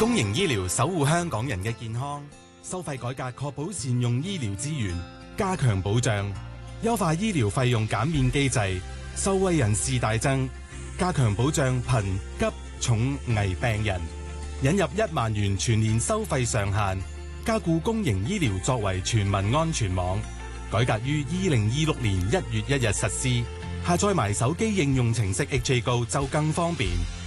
公營醫療守護香港人嘅健康，收費改革確保善用醫療資源，加強保障，優化醫療費用減免機制，受惠人士大增，加強保障貧急重危病人，引入1萬元全年收費上限，加固公營醫療作為全民安全網，改革於2026年1月1日實施，下載埋手機應用程式 HA Go 就更方便。